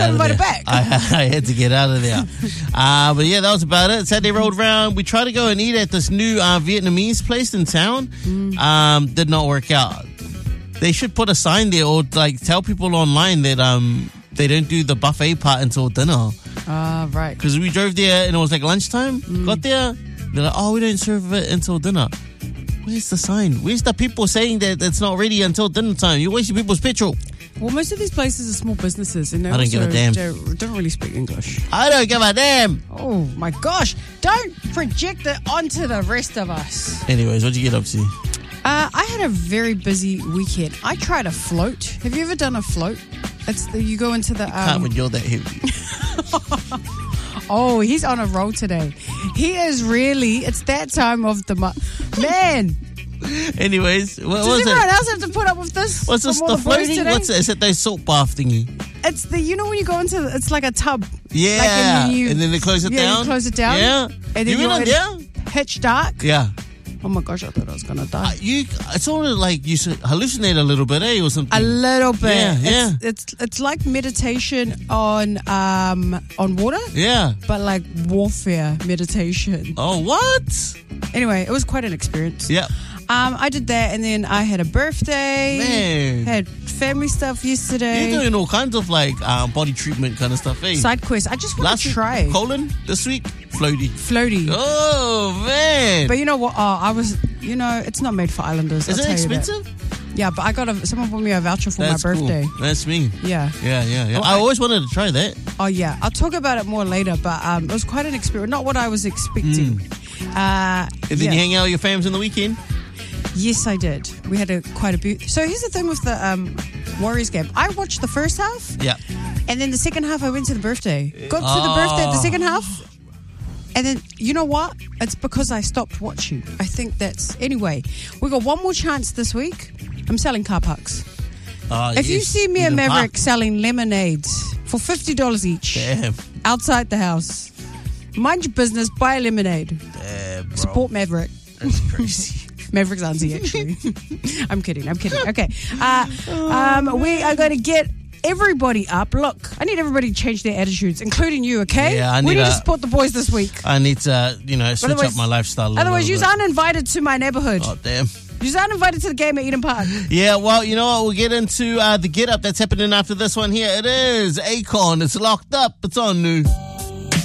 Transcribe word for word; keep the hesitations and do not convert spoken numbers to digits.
Got invited back. I, I had to get out of there. Uh, but yeah, that was about it. Saturday rolled around. We tried to go and eat at this new uh, Vietnamese place in town. Mm. Um, did not work out. They should put a sign there or like tell people online that um they don't do the buffet part until dinner. Ah, uh, right. Because we drove there and it was like lunchtime. Mm. Got there, they're like, oh, we don't serve it until dinner. Where's the sign? Where's the people saying that it's not ready until dinner time? You're wasting people's petrol. Well, most of these places are small businesses and they I don't also give a damn. Don't, don't really speak English. I don't give a damn. Oh, my gosh. Don't project it onto the rest of us. Anyways, what'd you get up to? Uh, I had a very busy weekend. I tried a float. Have you ever done a float? It's the, you go into the... Um, you can't when you're that heavy. Oh, he's on a roll today. He is really... It's that time of the month. Man... Anyways, what Does was it? Does everyone else have to put up with this? What's this? The floating? What's it? Is it the salt bath thingy? It's the, you know when you go into, it's like a tub. Yeah. Like and, you, and then they close it yeah, down? You close it down. Yeah. And then you you're in there? Pitch dark. Yeah. Oh my gosh, I thought I was going to die. Uh, you, it's sort of like you hallucinate a little bit, eh? Or something. A little bit. Yeah, yeah. It's, it's, it's like meditation on, um, on water. Yeah. But like warfare meditation. Oh, what? Anyway, it was quite an experience. Yeah. Um, I did that, and then I had a birthday. Man. Had family stuff yesterday. You're doing all kinds of like um, body treatment kind of stuff, eh? Side quest. I just want Last to try. Week, colon. This week, floaty. Floaty. Oh, man. But you know what? Oh, I was, you know, it's not made for islanders. Is I'll it tell you expensive? that. Yeah, but I got a, someone bought me a voucher for That's my birthday. Cool. That's me. Yeah. Yeah, yeah, yeah. Oh, I I, always wanted to try that. Oh, yeah. I'll talk about it more later, but um, it was quite an experience. Not what I was expecting. Mm. Uh, and then yeah. you hang out with your fams in the weekend? Yes, I did. We had a quite a bit. So here's the thing with the um, Warriors game. I watched the first half. Yeah. And then the second half, I went to the birthday. Got to oh. the birthday, the second half. And then, you know what? It's because I stopped watching. I think that's... Anyway, we got one more chance this week. I'm selling car parks. Uh, if yes. you see me and Maverick selling lemonades for fifty dollars each. Damn. Outside the house. Mind your business, buy a lemonade. Damn, bro. Support Maverick. That's crazy. Maverick's auntie, actually. I'm kidding, I'm kidding. Okay. Uh, um, we are going to get everybody up. Look, I need everybody to change their attitudes, including you, okay? Yeah, I need we need a, to support the boys this week. I need to, you know, switch otherwise, up my lifestyle a Otherwise, you're bit. uninvited to my neighborhood. Oh, damn. You're uninvited to the game at Eden Park. Yeah, well, you know what? We'll get into uh, the get up that's happening after this one here. It is Akon. It's locked up. It's on new.